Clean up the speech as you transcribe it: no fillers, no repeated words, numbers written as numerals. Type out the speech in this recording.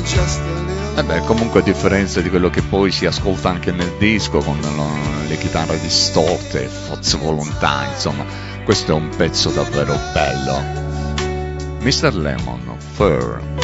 E beh, comunque a differenza di quello che poi si ascolta anche nel disco con le chitarre distorte, forza volontà, insomma, questo è un pezzo davvero bello. Mr. Lemon, Fur.